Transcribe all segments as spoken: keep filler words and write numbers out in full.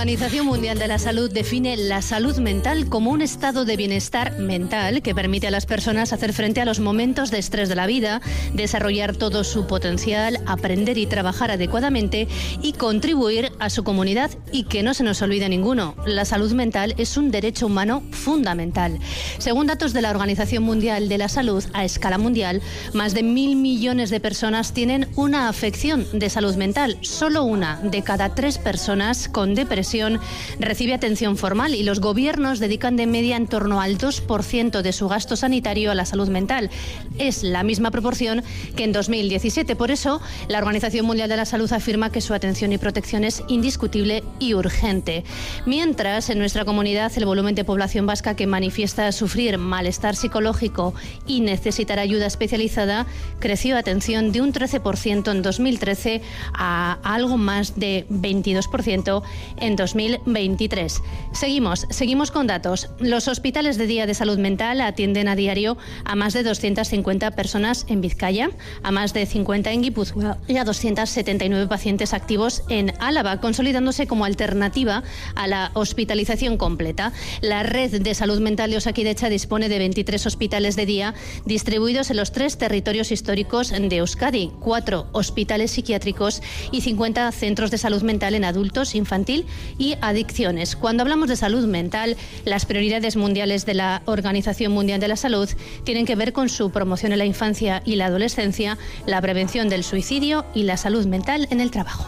La Organización Mundial de la Salud define la salud mental como un estado de bienestar mental que permite a las personas hacer frente a los momentos de estrés de la vida, desarrollar todo su potencial, aprender y trabajar adecuadamente y contribuir a su comunidad. Y que no se nos olvide ninguno, la salud mental es un derecho humano fundamental. Según datos de la Organización Mundial de la Salud, a escala mundial, más de mil millones de personas tienen una afección de salud mental. Solo una de cada tres personas con depresión recibe atención formal y los gobiernos dedican de media en torno al dos por ciento de su gasto sanitario a la salud mental. Es la misma proporción que en dos mil diecisiete. Por eso, la Organización Mundial de la Salud afirma que su atención y protección es indiscutible y urgente. Mientras, en nuestra comunidad, el volumen de población vasca que manifiesta sufrir malestar psicológico y necesitar ayuda especializada creció, atención, de un trece por ciento en dos mil trece a algo más de veintidós por ciento en dos mil veintitrés. Seguimos, seguimos con datos. Los hospitales de día de salud mental atienden a diario a más de doscientas cincuenta personas en Vizcaya, a más de cincuenta en Guipúzcoa y a doscientos setenta y nueve pacientes activos en Álava, consolidándose como alternativa a la hospitalización completa. La red de salud mental de Osakidetza dispone de veintitrés hospitales de día distribuidos en los tres territorios históricos de Euskadi, cuatro hospitales psiquiátricos y cincuenta centros de salud mental en adultos, infantil y adicciones. Cuando hablamos de salud mental, las prioridades mundiales de la Organización Mundial de la Salud tienen que ver con su promoción en la infancia y la adolescencia, la prevención del suicidio y la salud mental en el trabajo.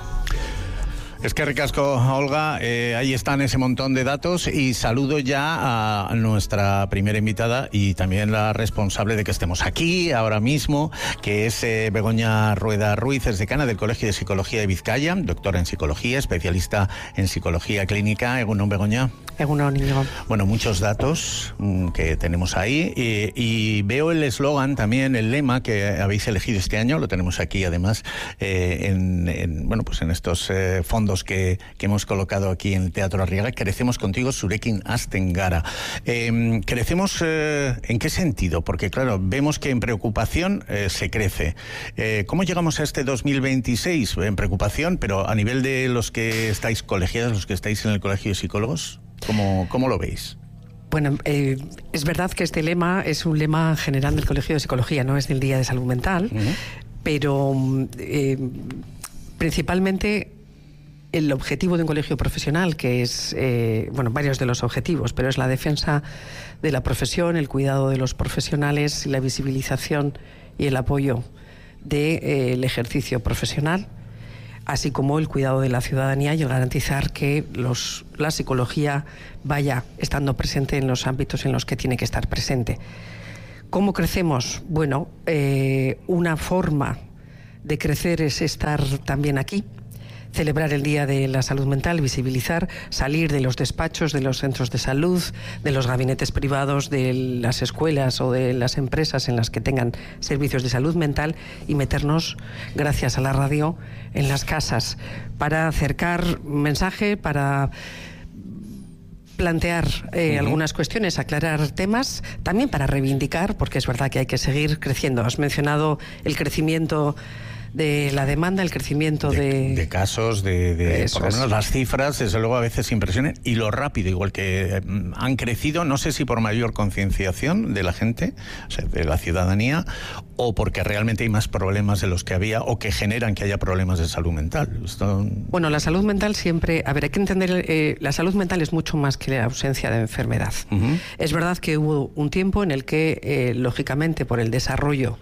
Es que ricasco, Olga, eh, ahí están ese montón de datos y saludo ya a nuestra primera invitada y también la responsable de que estemos aquí ahora mismo, que es eh, Begoña Rueda Ruiz, es decana del Colegio de Psicología de Vizcaya, doctora en psicología, especialista en psicología clínica. Egunon, Begoña. Egunon, Íñigo. Bueno, muchos datos mmm, que tenemos ahí y, y veo el eslogan también, el lema que habéis elegido este año, lo tenemos aquí además eh, en, en, bueno, pues en estos eh, fondos Que, que hemos colocado aquí en el Teatro Arriaga. Crecemos contigo, Zurekin hasten gara. Eh, ¿Crecemos eh, en qué sentido? Porque claro, vemos que en preocupación eh, se crece. Eh, ¿Cómo llegamos a este dos mil veintiséis? En preocupación, pero a nivel de los que estáis colegiados, los que estáis en el Colegio de Psicólogos, ¿cómo, cómo lo veis? Bueno, eh, es verdad que este lema es un lema general del Colegio de Psicología, no es del Día de Salud Mental, uh-huh. pero eh, principalmente el objetivo de un colegio profesional, que es, eh, bueno, varios de los objetivos, pero es la defensa de la profesión, el cuidado de los profesionales, la visibilización y el apoyo del de, eh, ejercicio profesional, así como el cuidado de la ciudadanía y el garantizar que los, la psicología vaya estando presente en los ámbitos en los que tiene que estar presente. ¿Cómo crecemos? Bueno, eh, una forma de crecer es estar también aquí, celebrar el Día de la Salud Mental, visibilizar, salir de los despachos, de los centros de salud, de los gabinetes privados, de las escuelas o de las empresas en las que tengan servicios de salud mental y meternos, gracias a la radio, en las casas para acercar mensaje, para plantear eh, uh-huh. algunas cuestiones, aclarar temas, también para reivindicar, porque es verdad que hay que seguir creciendo. Has mencionado el crecimiento de la demanda, el crecimiento de... De, de casos, de, de por lo menos las cifras, desde luego a veces impresionan, y lo rápido, igual que eh, han crecido, no sé si por mayor concienciación de la gente, o sea, de la ciudadanía, o porque realmente hay más problemas de los que había, o que generan que haya problemas de salud mental. Esto... Bueno, la salud mental siempre... A ver, hay que entender, eh, la salud mental es mucho más que la ausencia de enfermedad. Uh-huh. Es verdad que hubo un tiempo en el que, eh, lógicamente, por el desarrollo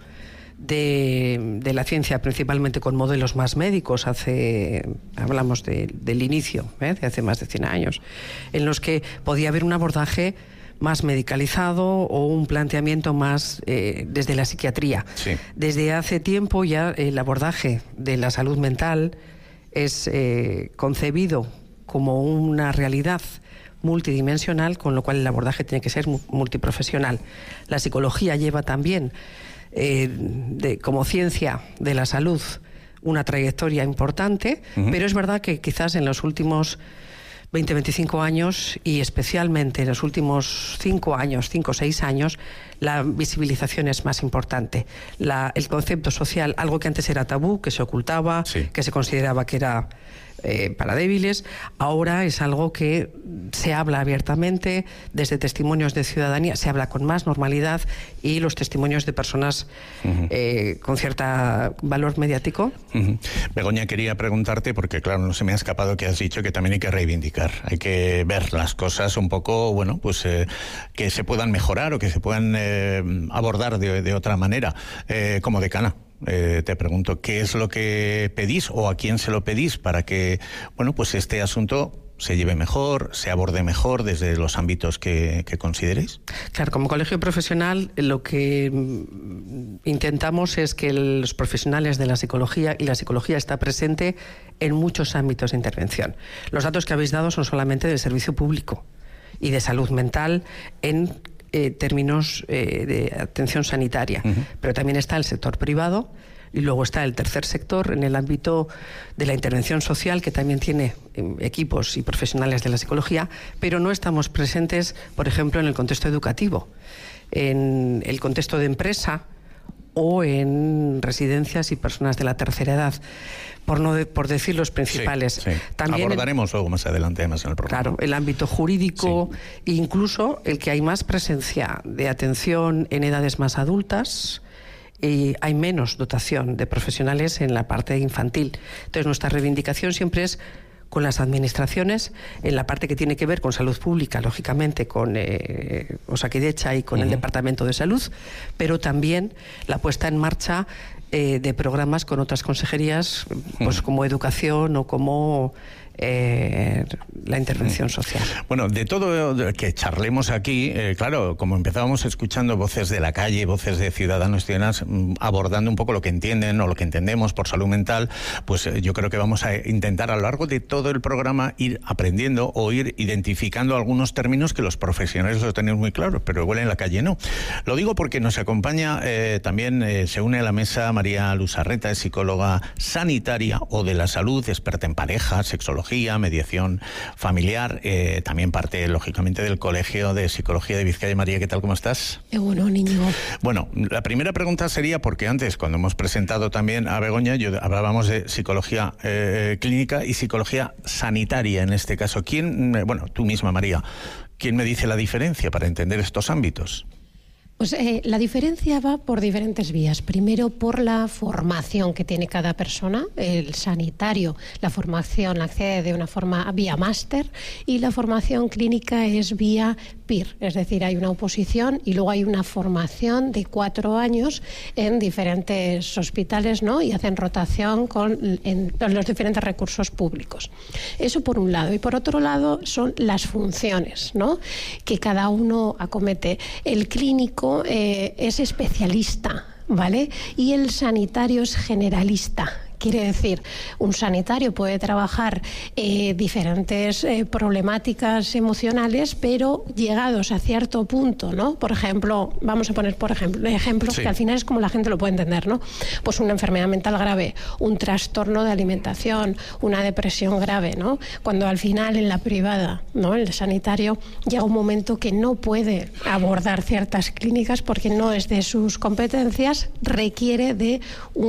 De, de la ciencia, principalmente con modelos más médicos, hace hablamos de, del inicio, ¿eh? de hace más de cien años, en los que podía haber un abordaje más medicalizado o un planteamiento más eh, desde la psiquiatría. Sí. Desde hace tiempo ya el abordaje de la salud mental es eh, concebido como una realidad multidimensional, con lo cual el abordaje tiene que ser multiprofesional. La psicología lleva también Eh, de, como ciencia de la salud una trayectoria importante, uh-huh. pero es verdad que quizás en los últimos veinte, veinticinco años y especialmente en los últimos cinco años, cinco o seis años, la visibilización es más importante. La, el concepto social, algo que antes era tabú, que se ocultaba, sí. que se consideraba que era eh, para débiles. Ahora es algo que se habla abiertamente, desde testimonios de ciudadanía, se habla con más normalidad, y los testimonios de personas uh-huh. eh, con cierto valor mediático. Uh-huh. Begoña, quería preguntarte, porque claro, no se me ha escapado que has dicho que también hay que reivindicar, hay que ver las cosas un poco, bueno, pues eh, que se puedan mejorar o que se puedan eh, abordar de, de otra manera. Eh, como decana, Eh, te pregunto, ¿qué es lo que pedís o a quién se lo pedís para que, bueno, pues este asunto se lleve mejor, se aborde mejor desde los ámbitos que, que consideréis? Claro, como colegio profesional lo que intentamos es que los profesionales de la psicología, y la psicología está presente en muchos ámbitos de intervención. Los datos que habéis dado son solamente del servicio público y de salud mental en Eh, términos eh, de atención sanitaria, uh-huh. pero también está el sector privado, y luego está el tercer sector en el ámbito de la intervención social, que también tiene eh, equipos y profesionales de la psicología, pero no estamos presentes, por ejemplo, en el contexto educativo, en el contexto de empresa o en residencias y personas de la tercera edad, por no de, por decir los principales. Sí, sí. También abordaremos el, luego más adelante además en el programa. Claro, el ámbito jurídico, sí. incluso el que hay más presencia de atención en edades más adultas, y hay menos dotación de profesionales en la parte infantil. Entonces nuestra reivindicación siempre es con las administraciones, en la parte que tiene que ver con salud pública, lógicamente con eh, Osakidetza y con uh-huh. el Departamento de Salud, pero también la puesta en marcha eh, de programas con otras consejerías, pues uh-huh. como educación o como eh, la intervención social. Bueno, de todo lo que charlemos aquí, eh, claro, como empezábamos escuchando voces de la calle, voces de ciudadanos y ciudadanas, abordando un poco lo que entienden o lo que entendemos por salud mental, pues eh, yo creo que vamos a intentar a lo largo de todo el programa ir aprendiendo o ir identificando algunos términos que los profesionales los tenemos muy claros, pero igual en la calle no. Lo digo porque nos acompaña eh, también, eh, se une a la mesa María Lusarreta, es psicóloga sanitaria o de la salud, experta en pareja, sexología, mediación familiar, eh, también parte, lógicamente, del Colegio de Psicología de Vizcaya. María, ¿qué tal? ¿Cómo estás? Eh, bueno, Íñigo. Bueno, la primera pregunta sería, porque antes, cuando hemos presentado también a Begoña, yo, hablábamos de psicología eh, clínica y psicología sanitaria, en este caso. ¿Quién, bueno, tú misma, María, quién me dice la diferencia para entender estos ámbitos? Pues eh, la diferencia va por diferentes vías. Primero, por la formación que tiene cada persona. El sanitario, la formación accede de una forma vía máster, y la formación clínica es vía P I R. Es decir, hay una oposición y luego hay una formación de cuatro años en diferentes hospitales, ¿no? Y hacen rotación con en, en los diferentes recursos públicos. Eso por un lado. Y por otro lado son las funciones, ¿no? Que cada uno acomete. El clínico Eh, es especialista, ¿vale? Y el sanitario es generalista. Quiere decir, un sanitario puede trabajar eh, diferentes eh, problemáticas emocionales, pero llegados a cierto punto, ¿no? Por ejemplo, vamos a poner por ejemplo ejemplos sí. que al final es como la gente lo puede entender, ¿no? Pues una enfermedad mental grave, un trastorno de alimentación, una depresión grave, ¿no? Cuando al final en la privada, ¿no? El sanitario llega un momento que no puede abordar ciertas clínicas porque no es de sus competencias, requiere de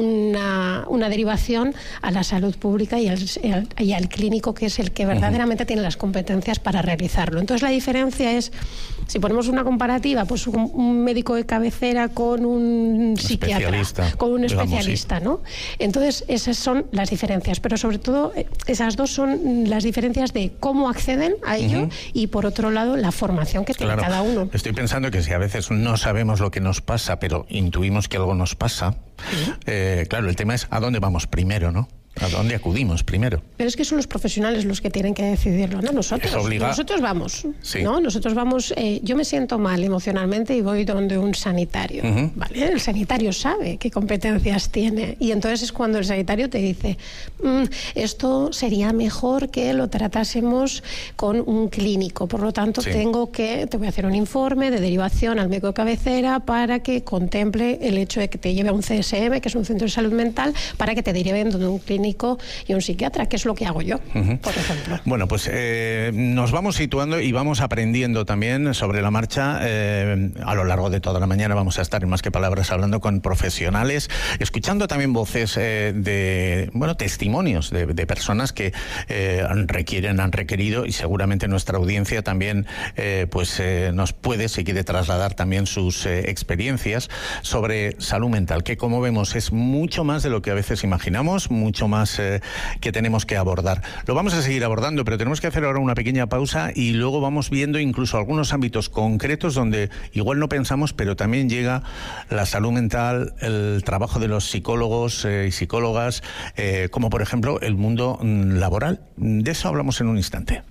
una, una derivación a la salud pública y al, y al clínico, que es el que verdaderamente uh-huh. tiene las competencias para realizarlo. Entonces la diferencia es, si ponemos una comparativa, pues un, un médico de cabecera con un psiquiatra, con un especialista, digamos, ¿no? Entonces esas son las diferencias, pero sobre todo esas dos son las diferencias de cómo acceden a ello uh-huh. y por otro lado la formación que tiene claro. cada uno. Estoy pensando que si a veces no sabemos lo que nos pasa, pero intuimos que algo nos pasa, uh-huh. eh, claro, el tema es a dónde vamos primero, ¿no? ¿A dónde acudimos primero? Pero es que son los profesionales los que tienen que decidirlo, ¿no? Nosotros, nosotros vamos, sí. ¿no? Nosotros vamos, eh, yo me siento mal emocionalmente y voy donde un sanitario, uh-huh. ¿vale? El sanitario sabe qué competencias tiene y entonces es cuando el sanitario te dice, mmm, esto sería mejor que lo tratásemos con un clínico, por lo tanto sí. tengo que, te voy a hacer un informe de derivación al médico de cabecera para que contemple el hecho de que te lleve a un C S M, que es un centro de salud mental, para que te deriven donde un clínico médico y un psiquiatra, que es lo que hago yo, uh-huh. por ejemplo. Bueno, pues eh, nos vamos situando y vamos aprendiendo también sobre la marcha. Eh, a lo largo de toda la mañana vamos a estar en Más que Palabras hablando con profesionales, escuchando también voces eh, de, bueno, testimonios de, de personas que eh, requieren, han requerido, y seguramente nuestra audiencia también eh, pues eh, nos puede, se quiere trasladar también sus eh, experiencias sobre salud mental, que como vemos es mucho más de lo que a veces imaginamos, mucho más eh, que tenemos que abordar. Lo vamos a seguir abordando, pero tenemos que hacer ahora una pequeña pausa y luego vamos viendo incluso algunos ámbitos concretos donde igual no pensamos, pero también llega la salud mental, el trabajo de los psicólogos eh, y psicólogas, eh, como por ejemplo el mundo mm, laboral. De eso hablamos en un instante.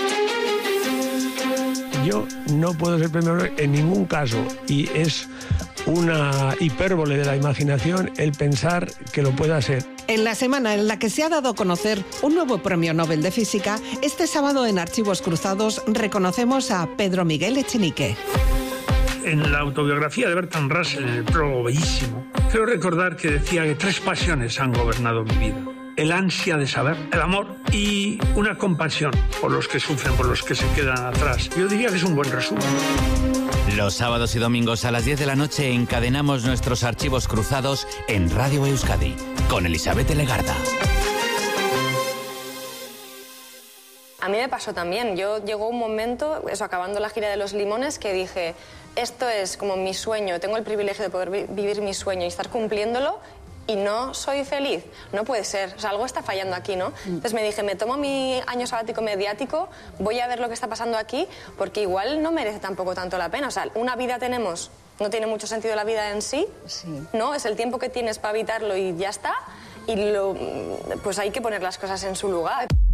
Yo no puedo ser premio Nobel en ningún caso, y es una hipérbole de la imaginación el pensar que lo pueda ser. En la semana en la que se ha dado a conocer un nuevo premio Nobel de Física, este sábado en Archivos Cruzados reconocemos a Pedro Miguel Echenique. En la autobiografía de Bertrand Russell, en el prólogo bellísimo, creo recordar que decía que tres pasiones han gobernado mi vida: el ansia de saber, el amor y una compasión por los que sufren, por los que se quedan atrás. Yo diría que es un buen resumen. Los sábados y domingos a las diez de la noche encadenamos nuestros Archivos Cruzados en Radio Euskadi con Elisabet Legarda. A mí me pasó también. Yo llegó un momento, eso, acabando la gira de Los Limones, que dije, esto es como mi sueño, tengo el privilegio de poder vi- vivir mi sueño y estar cumpliéndolo, y no soy feliz. No puede ser. O sea, algo está fallando aquí, ¿no? Entonces me dije, me tomo mi año sabático mediático, voy a ver lo que está pasando aquí, porque igual no merece tampoco tanto la pena. O sea, una vida tenemos, no tiene mucho sentido la vida en sí, sí. ¿no? Es el tiempo que tienes para evitarlo y ya está. Y lo, pues hay que poner las cosas en su lugar.